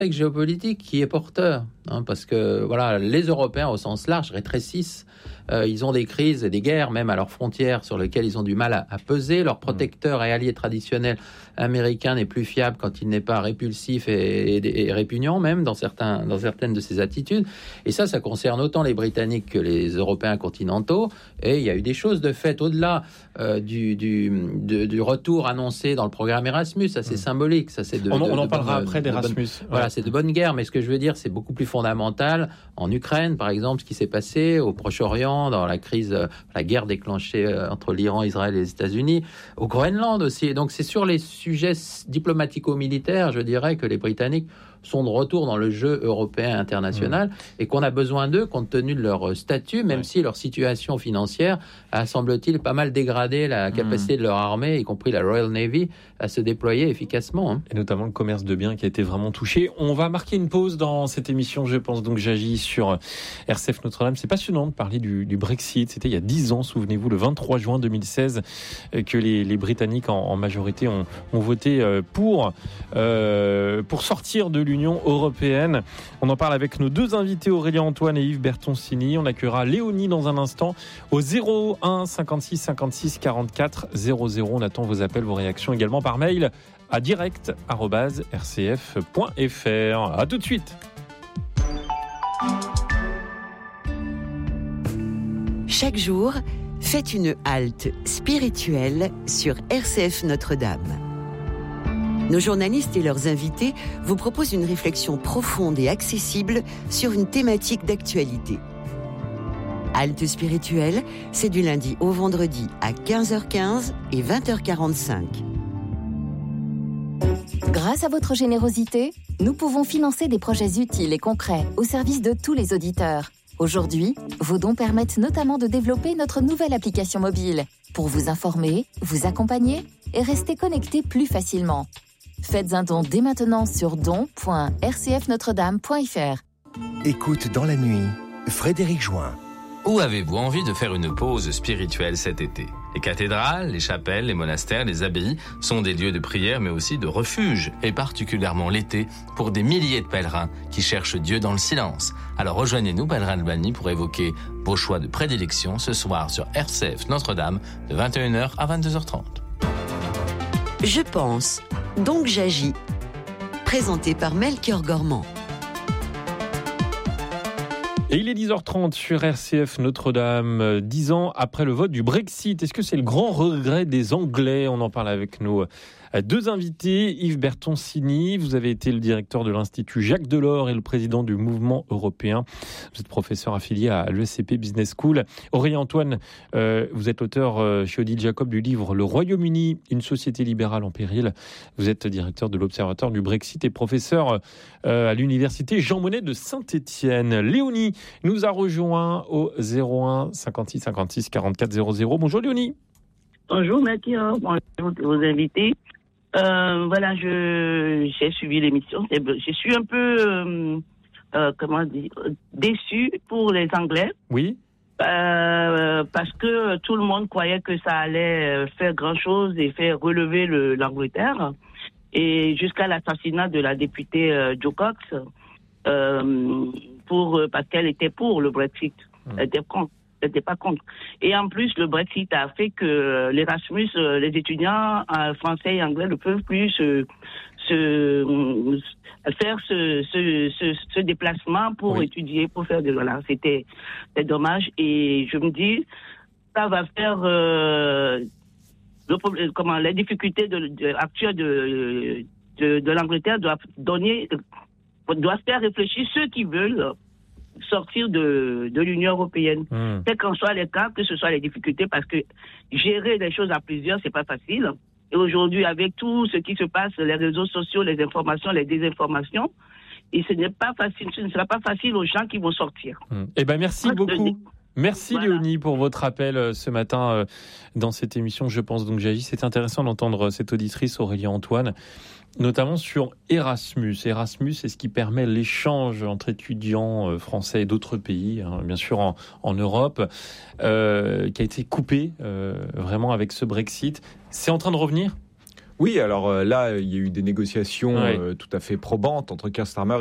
géopolitique qui est porteur, parce que voilà, les Européens au sens large rétrécissent. Ils ont des crises et des guerres, même à leurs frontières, sur lesquelles ils ont du mal à peser. Leur protecteur et allié traditionnel américain n'est plus fiable quand il n'est pas répulsif et répugnant, même dans certaines de ses attitudes. Et ça concerne autant les Britanniques que les Européens continentaux. Et il y a eu des choses de fait au-delà du retour annoncé dans le programme Erasmus. Ça, c'est symbolique. Ça, c'est on en parlera après d'Erasmus. Voilà, c'est de bonne guerre. Mais ce que je veux dire, c'est beaucoup plus fondamental. En Ukraine, par exemple, ce qui s'est passé au Proche-Orient, dans la crise, la guerre déclenchée entre l'Iran, Israël et les États-Unis, au Groenland aussi. Et donc, c'est sur les sujets diplomatico-militaires, je dirais, que les Britanniques sont de retour dans le jeu européen international et qu'on a besoin d'eux compte tenu de leur statut, même si leur situation financière a, semble-t-il, pas mal dégradé la capacité de leur armée, y compris la Royal Navy, à se déployer efficacement. Et notamment le commerce de biens qui a été vraiment touché. On va marquer une pause dans cette émission, je pense donc j'agis sur RCF Notre-Dame. C'est passionnant de parler du Brexit. C'était il y a 10 ans, souvenez-vous, le 23 juin 2016, que les Britanniques en majorité ont voté pour sortir de l'Union européenne. On en parle avec nos deux invités, Aurélien Antoine et Yves Bertoncini. On accueillera Léonie dans un instant au 01 56 56 44 00. On attend vos appels, vos réactions également par mail à direct@rcf.fr. À tout de suite. Chaque jour, faites une halte spirituelle sur RCF Notre-Dame. Nos journalistes et leurs invités vous proposent une réflexion profonde et accessible sur une thématique d'actualité. Halte spirituelle, c'est du lundi au vendredi à 15h15 et 20h45. Grâce à votre générosité, nous pouvons financer des projets utiles et concrets au service de tous les auditeurs. Aujourd'hui, vos dons permettent notamment de développer notre nouvelle application mobile pour vous informer, vous accompagner et rester connecté plus facilement. Faites un don dès maintenant sur don.rcfnotredame.fr. Écoute dans la nuit, Frédéric Join. Où avez-vous envie de faire une pause spirituelle cet été ? Les cathédrales, les chapelles, les monastères, les abbayes sont des lieux de prière mais aussi de refuge, et particulièrement l'été, pour des milliers de pèlerins qui cherchent Dieu dans le silence. Alors rejoignez-nous, Pèlerins Albany, pour évoquer vos choix de prédilection ce soir sur RCF Notre-Dame de 21h à 22h30. Je pense, donc j'agis. Présenté par Melchior Gormand. Et il est 10h30 sur RCF Notre-Dame, 10 ans après le vote du Brexit. Est-ce que c'est le grand regret des Anglais ? On en parle avec nos deux invités. Yves Bertoncini, vous avez été le directeur de l'Institut Jacques Delors et le président du Mouvement européen. Vous êtes professeur affilié à l'ESCP Business School. Aurélien Antoine, vous êtes l'auteur chez Odile Jacob du livre « Le Royaume-Uni, une société libérale en péril ». Vous êtes directeur de l'Observatoire du Brexit et professeur à l'université Jean Monnet de Saint-Étienne. Léonie nous a rejoint au 01 56 56 44 00. Bonjour Léonie. Bonjour Mathieu, bonjour vos invités. Voilà, j'ai suivi l'émission. Je suis un peu, déçu pour les Anglais. Oui. Parce que tout le monde croyait que ça allait faire grand chose et faire relever l'Angleterre. Et jusqu'à l'assassinat de la députée Jo Cox, parce qu'elle était pour le Brexit. Elle n'était pas contre. Et en plus, le Brexit a fait que l'Erasmus, les étudiants français et anglais ne peuvent plus faire ce déplacement pour étudier, pour faire des... Voilà, c'est dommage. Et je me dis, ça va faire... les difficultés actuelles de l'Angleterre doivent faire réfléchir ceux qui veulent sortir de l'Union européenne. Quel qu'en soit les cas, que ce soit les difficultés, parce que gérer les choses à plusieurs, c'est pas facile. Et aujourd'hui, avec tout ce qui se passe, les réseaux sociaux, les informations, les désinformations, et ce ne sera pas facile aux gens qui vont sortir. Eh ben, merci beaucoup. Merci voilà. Léonie pour votre appel ce matin dans cette émission. Je pense donc j'agis. C'est intéressant d'entendre cette auditrice Aurélien Antoine, notamment sur Erasmus. Erasmus, c'est ce qui permet l'échange entre étudiants français et d'autres pays, bien sûr en Europe, qui a été coupé vraiment avec ce Brexit. C'est en train de revenir ? Oui, alors là, il y a eu des négociations tout à fait probantes entre Keir Starmer